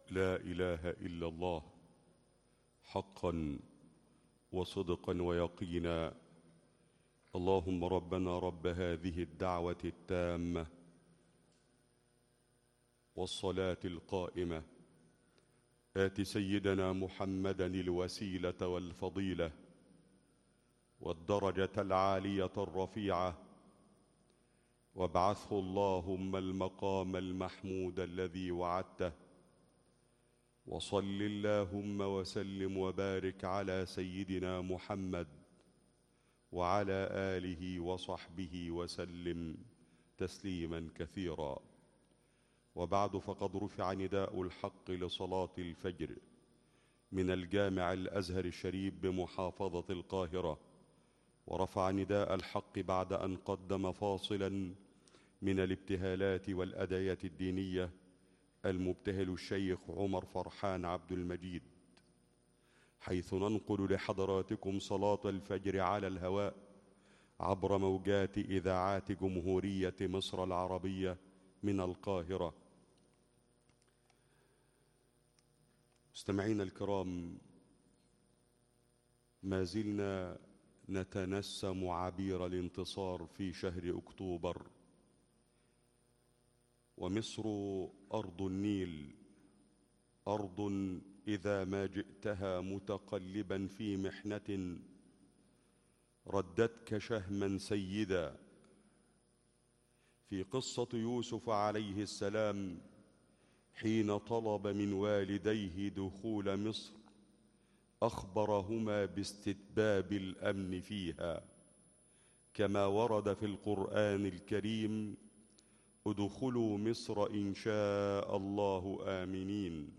لا إله إلا الله حقا وصدقا ويقينا. اللهم ربنا رب هذه الدعوة التامة والصلاة القائمة، آت سيدنا محمدا الوسيلة والفضيلة والدرجة العالية الرفيعة، وابعثه اللهم المقام المحمود الذي وعدته. وصل اللهم وسلم وبارك على سيدنا محمد وعلى آله وصحبه وسلم تسليما كثيرا. وبعد، فقد رفع نداء الحق لصلاة الفجر من الجامع الأزهر الشريف بمحافظة القاهرة، ورفع نداء الحق بعد أن قدم فاصلا من الابتهالات والأدعية الدينية المبتهل الشيخ عمر فرحان عبد المجيد، حيث ننقل لحضراتكم صلاة الفجر على الهواء عبر موجات إذاعات جمهورية مصر العربية من القاهرة. مستمعينا الكرام، ما زلنا نتنسم عبير الانتصار في شهر أكتوبر، ومصر أرض النيل، أرض إذا ما جئتها متقلبا في محنة ردتك شهما سيدا. في قصة يوسف عليه السلام حين طلب من والديه دخول مصر أخبرهما باستتباب الأمن فيها، كما ورد في القرآن الكريم: ادخلوا مصر إن شاء الله آمنين.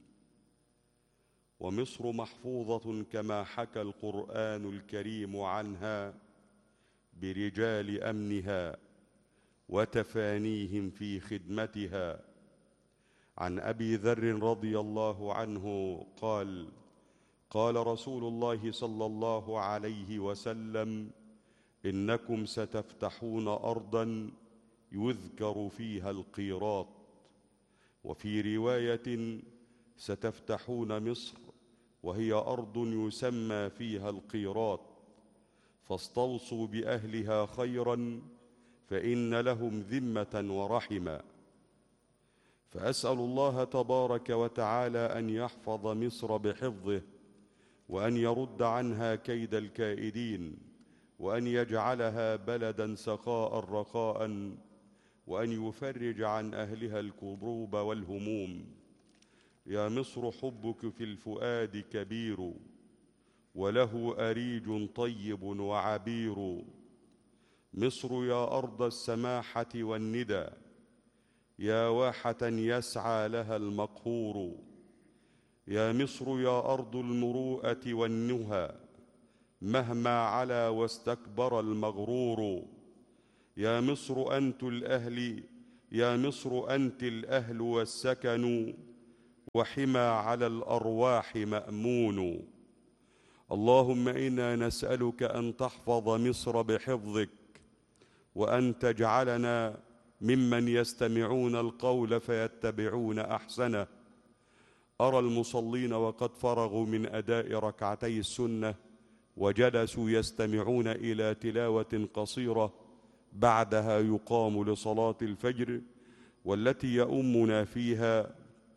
ومصر محفوظة كما حكى القرآن الكريم عنها برجال أمنها وتفانيهم في خدمتها. عن أبي ذر رضي الله عنه قال: قال رسول الله صلى الله عليه وسلم: إنكم ستفتحون أرضا يذكر فيها القيراط. وفي رواية: ستفتحون مصر وهي أرض يسمى فيها القيراط، فاستوصوا بأهلها خيرا فإن لهم ذمة ورحما. فأسأل الله تبارك وتعالى أن يحفظ مصر بحفظه، وأن يرد عنها كيد الكائدين، وأن يجعلها بلدا سخاء رخاء، وأن يفرج عن أهلها الكروب والهموم. يا مصر حبك في الفؤاد كبير، وله أريج طيب وعبير. مصر يا أرض السماحة والندى، يا واحة يسعى لها المقهور. يا مصر يا أرض المروءة والنهى، مهما علا واستكبر المغرور. يا مصر أنت الأهل، يا مصر أنت الأهل والسكن، وحمى على الأرواح مأمون. اللهم إنا نسألك أن تحفظ مصر بحفظك، وأن تجعلنا ممن يستمعون القول فيتبعون أحسنه. أرى المصلين وقد فرغوا من أداء ركعتي السنة وجلسوا يستمعون إلى تلاوة قصيرة، بعدها يقام لصلاة الفجر، والتي يؤمنا فيها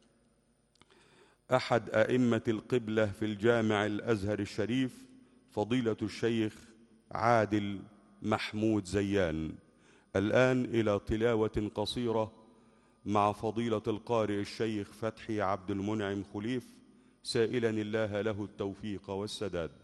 أحد أئمة القبلة في الجامع الأزهر الشريف، فضيلة الشيخ عادل محمود زيان. الآن إلى تلاوة قصيرة مع فضيلة القارئ الشيخ فتحي عبد المنعم خليف، سائلا الله له التوفيق والسداد.